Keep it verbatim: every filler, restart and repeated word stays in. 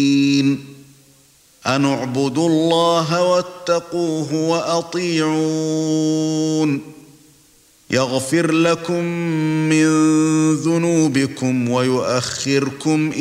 أن اعبدوا الله واتقوه وأطيعون يغفر لكم من ذنوبكم ويؤخركم